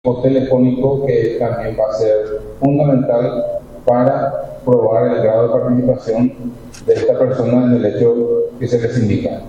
telefónico que también va a ser fundamental para probar el grado de participación de esta persona en el hecho que se les indica.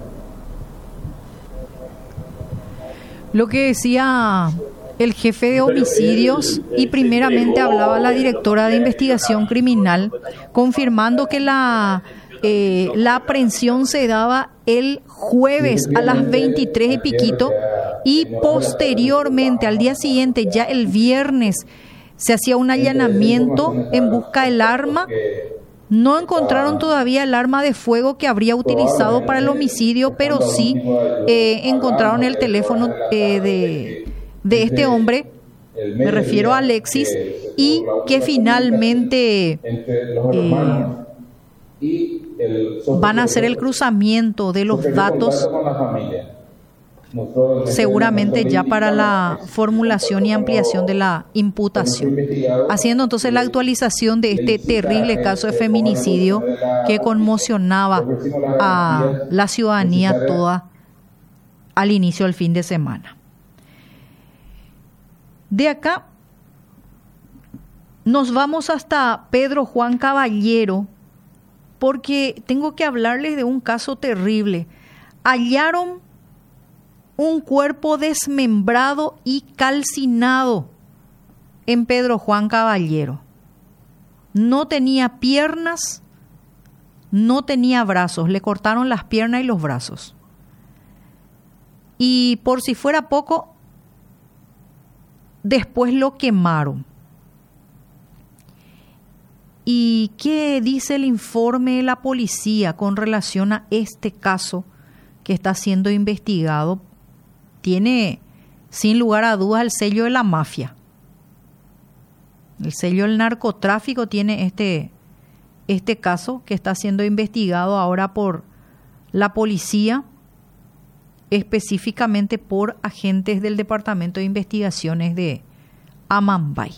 Lo que decía el jefe de homicidios y primeramente hablaba la directora de investigación criminal, confirmando que la aprehensión se daba el jueves a las 23 y piquito y posteriormente al día siguiente, ya el viernes, se hacía un allanamiento en busca del arma. No encontraron todavía el arma de fuego que habría utilizado para el homicidio, pero sí encontraron el teléfono de este hombre, me refiero a Alexis, y que finalmente van a hacer el cruzamiento de los datos, seguramente ya para la formulación y ampliación de la imputación, haciendo entonces la actualización de este terrible caso de feminicidio que conmocionaba a la ciudadanía toda al inicio del fin de semana. De acá nos vamos hasta Pedro Juan Caballero, porque tengo que hablarles de un caso terrible. Hallaron un cuerpo desmembrado y calcinado en Pedro Juan Caballero. No tenía piernas, no tenía brazos, le cortaron las piernas y los brazos. Y por si fuera poco, después lo quemaron. ¿Y qué dice el informe de la policía con relación a este caso que está siendo investigado? Tiene, sin lugar a dudas, el sello de la mafia. El sello del narcotráfico tiene este caso que está siendo investigado ahora por la policía, específicamente por agentes del Departamento de Investigaciones de Amambay.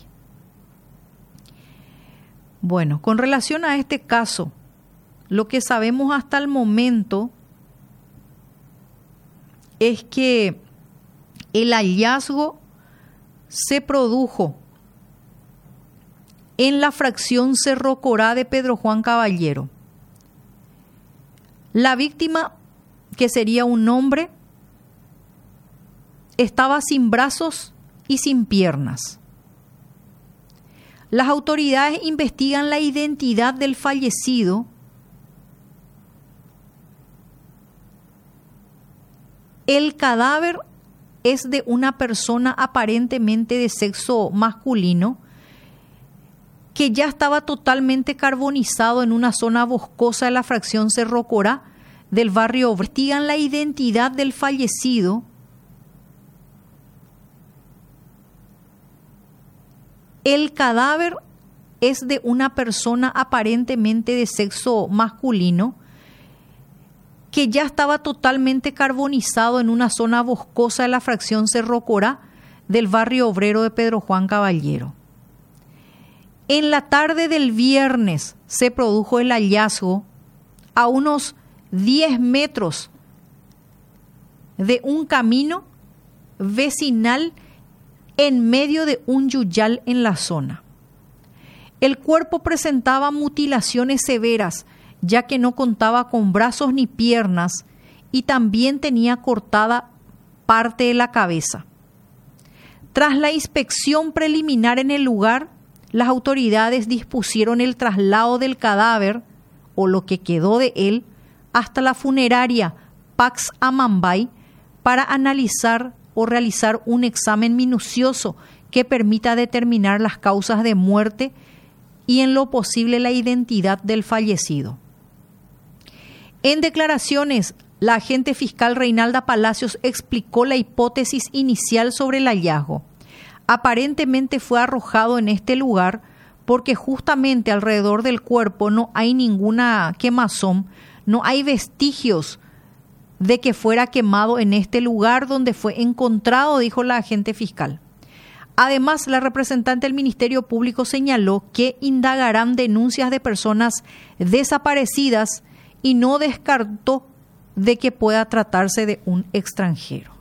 Bueno, con relación a este caso, lo que sabemos hasta el momento es que el hallazgo se produjo en la fracción Cerro Corá de Pedro Juan Caballero. La víctima, que sería un hombre, estaba sin brazos y sin piernas. Las autoridades investigan la identidad del fallecido. El cadáver es de una persona aparentemente de sexo masculino que ya estaba totalmente carbonizado en una zona boscosa de la fracción Cerro Corá del barrio Obrero. Investigan la identidad del fallecido. El cadáver es de una persona aparentemente de sexo masculino que ya estaba totalmente carbonizado en una zona boscosa de la fracción Cerro Corá del barrio Obrero de Pedro Juan Caballero. En la tarde del viernes se produjo el hallazgo a unos 10 metros de un camino vecinal en medio de un yuyal en la zona. El cuerpo presentaba mutilaciones severas, ya que no contaba con brazos ni piernas y también tenía cortada parte de la cabeza. Tras la inspección preliminar en el lugar, las autoridades dispusieron el traslado del cadáver, o lo que quedó de él, hasta la funeraria Pax Amambay para analizar o realizar un examen minucioso que permita determinar las causas de muerte y en lo posible la identidad del fallecido. En declaraciones, la agente fiscal Reinalda Palacios explicó la hipótesis inicial sobre el hallazgo. Aparentemente fue arrojado en este lugar porque justamente alrededor del cuerpo no hay ninguna quemazón, no hay vestigios de que fuera quemado en este lugar donde fue encontrado, dijo la agente fiscal. Además, la representante del Ministerio Público señaló que indagarán denuncias de personas desaparecidas y no descartó de que pueda tratarse de un extranjero.